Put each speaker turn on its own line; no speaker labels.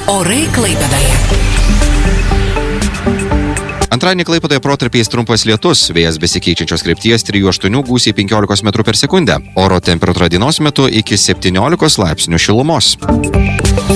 Orai Klaipėdoje.
Antradienį Klaipėdoje protarpiais trumpas lietus, vėjas besikeičiančios krypties 3-8 gūsiai 15 m/s. Oro temperatūra dienos metu iki 17 laipsnių šilumos.